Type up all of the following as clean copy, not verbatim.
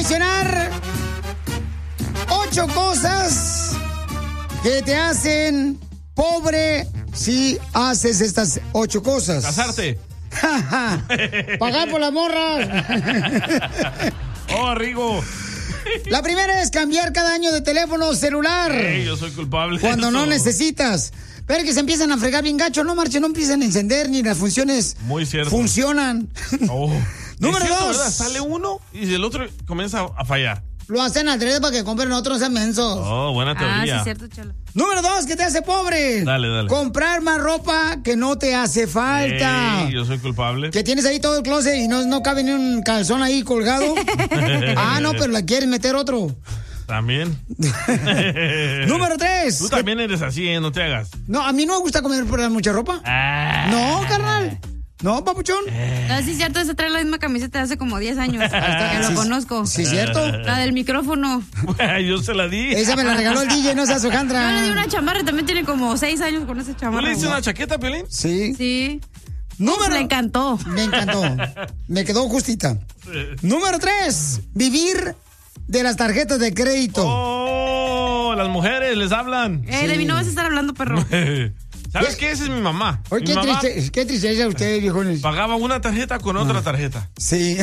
mencionar 8 cosas que te hacen pobre si haces estas 8 cosas. Casarte. Pagar por las morras. Oh, Rigo. La primera es cambiar cada año de teléfono celular. Yo soy culpable. Cuando de no eso. necesitas. Pero que se empiezan a fregar bien gacho, no marchen, no empiezan a encender ni las funciones. Muy cierto. Funcionan. Oh. Número Es cierto, 2. ¿verdad? Sale uno y el otro comienza a fallar. Lo hacen al revés para que compren otros mensos. Oh, buena teoría. Ah, sí, cierto, chalo. Número 2, que te hace pobre. Dale. Comprar más ropa que no te hace falta. Yo soy culpable. Que tienes ahí todo el closet y no cabe ni un calzón ahí colgado. No, pero la quieres meter otro. También. Número 3. Tú también eres así, no te hagas. No, a mí no me gusta comer por mucha ropa. No, carnal. No, papuchón. No, sí, cierto, ese trae la misma camiseta de hace como 10 años. Que lo conozco. Sí, cierto. La del micrófono. Yo se la di. Esa me la regaló el DJ, no seas hojandra. Yo le di una chamarra, también tiene como 6 años con esa chamarra. ¿Tú le hiciste una chaqueta, Piolín? Sí. Sí. Número... Le encantó. Me encantó. Me quedó justita. Número 3. Vivir de las tarjetas de crédito. Oh, las mujeres les hablan. De mí no vas a estar hablando, perro. ¿Sabes qué? Esa es mi mamá. Oye, Mi mamá qué tristeza ustedes, viejones. pagaba una tarjeta con otra tarjeta. Sí.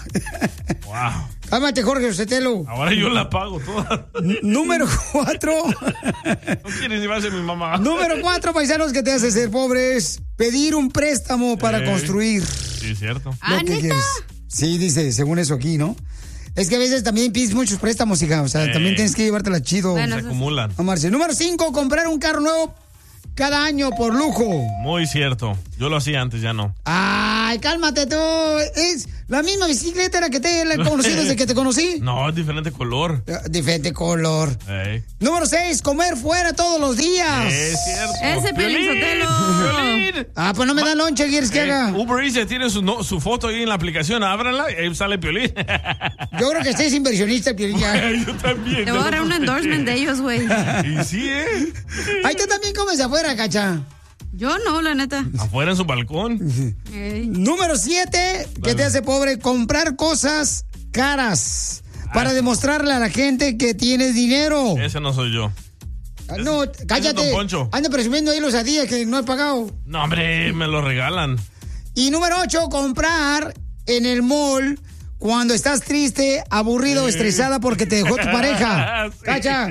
Wow. Cálmate, Jorge Sotelo. Ahora yo la pago toda. Número 4. No quieres llevarse mi mamá. Número 4, paisanos, que te hace ser pobre es pedir un préstamo para construir. Sí, cierto. Lo que quieres. Sí, dice, según eso aquí, ¿no? Es que a veces también pides muchos préstamos, hija. O sea, también tienes que llevártela chido. Bueno, Se acumulan. No, Marce. Número 5, comprar un carro nuevo cada año por lujo. Muy cierto. Yo lo hacía antes, ya no. Ay, cálmate tú. Es la misma bicicleta la que te he conocido desde que te conocí. No, es diferente color. Diferente color. Número 6, comer fuera todos los días. Es cierto. Ese Piolín Sotelo. Pues no me da lonche, ¿quieres que haga? Uber Eats ya tiene su foto ahí en la aplicación. Ábranla y ahí sale Piolín. Yo creo que este es inversionista, Piolín. Yo también. Te voy a dar un endorsement de ellos, güey. Y sí, Ahí tú también comes afuera, cacha. Yo no, la neta. Afuera en su balcón. Número 7, que te hace pobre, comprar cosas caras para demostrarle a la gente que tienes dinero. Ese no soy yo. No, cállate. Don Poncho. Anda presumiendo ahí los días que no he pagado. No, hombre, me lo regalan. Y número 8, comprar en el mall cuando estás triste, aburrido o estresada porque te dejó tu pareja. Sí. Cacha.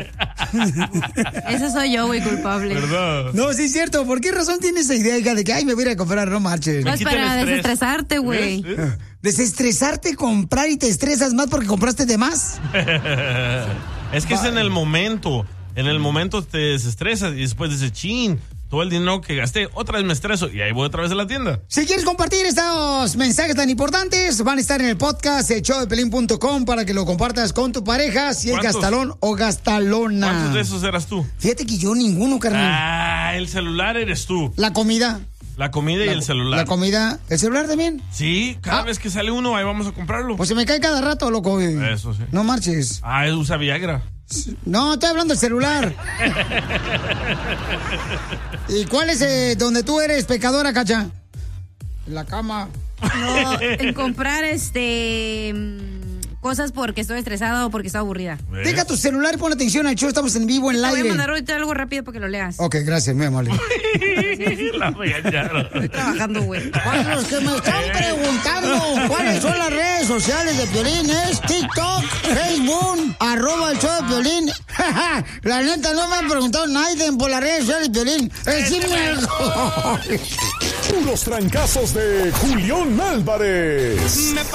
Ese soy yo, güey, culpable. ¿Verdad? No, sí es cierto. ¿Por qué razón tienes esa idea, hija, de que, ay, me voy a ir a comprar, no marches? No es para desestresarte, güey. ¿Desestresarte, comprar y te estresas más porque compraste de más? Es que es en el momento. En el momento te desestresas y después dices, chin, todo el dinero que gasté, otra vez me estreso y ahí voy otra vez a la tienda. Si quieres compartir estos mensajes tan importantes, van a estar en el podcast showdepelín.com para que lo compartas con tu pareja, si es gastalón o gastalona. ¿Cuántos de esos eras tú? Fíjate que yo ninguno, carnal. El celular eres tú. La comida. La comida y el celular. La comida. ¿El celular también? Sí, cada vez que sale uno, ahí vamos a comprarlo. Pues se me cae cada rato, loco. Eso sí. No marches. Él usa Viagra. No, estoy hablando del celular. ¿Y cuál es donde tú eres pecadora, Cacha? En la cama. No, en comprar cosas porque estoy estresada o porque estoy aburrida. Deja tu celular y pon atención al show, estamos en vivo, en el Te voy aire. a mandar ahorita algo rápido para que lo leas. Ok, gracias, muy amable. La regañaron. Estoy trabajando, güey. Para los que me están preguntando cuáles son las redes sociales de Piolín, es TikTok, Facebook, @el show de Piolín. La neta, no me han preguntado nadie por las redes sociales de Piolín. Decime algo. Los trancazos de Julián Álvarez.